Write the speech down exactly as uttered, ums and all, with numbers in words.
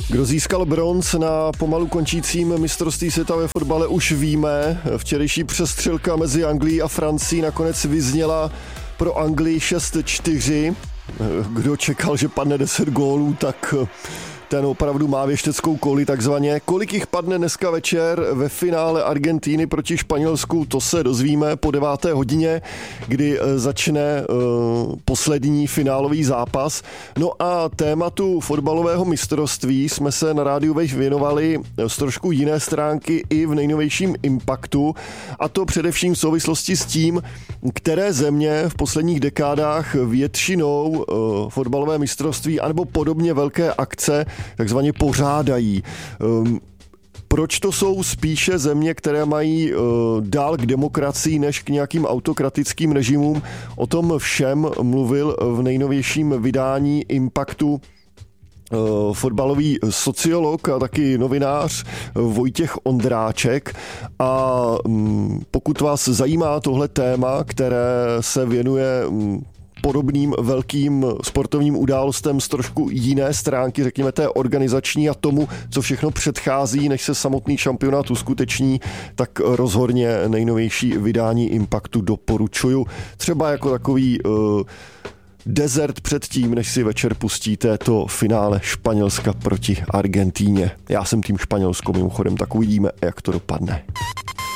Kdo získal bronz na pomalu končícím mistrovství světa ve fotbale, už víme. Včerejší přestřelka mezi Anglií a Francií nakonec vyzněla pro Anglii šest čtyři. Kdo čekal, že padne deset gólů, tak ten opravdu má věšteckou kouli takzvaně. Kolik jich padne dneska večer ve finále Argentíny proti Španělsku, to se dozvíme po deváté hodině, kdy začne uh, poslední finálový zápas. No a tématu fotbalového mistrovství jsme se na rádiu Wave věnovali z trošku jiné stránky i v nejnovějším Impactu, a to především v souvislosti s tím, které země v posledních dekádách většinou uh, fotbalové mistrovství anebo podobně velké akce takzvaně pořádají. Um, proč to jsou spíše země, které mají uh, dál k demokracii než k nějakým autokratickým režimům? O tom všem mluvil v nejnovějším vydání Impactu Uh, fotbalový sociolog a taky novinář uh, Vojtěch Ondráček. A um, pokud vás zajímá tohle téma, které se věnuje um, podobným velkým sportovním událostem z trošku jiné stránky, řekněme té organizační a tomu, co všechno předchází, než se samotný šampionát uskuteční, tak rozhodně nejnovější vydání Impactu doporučuju. Třeba jako takový uh, desert před tím, než si večer pustíte to finále Španělska proti Argentíně. Já jsem tým Španělsko mimochodem, tak uvidíme, jak to dopadne.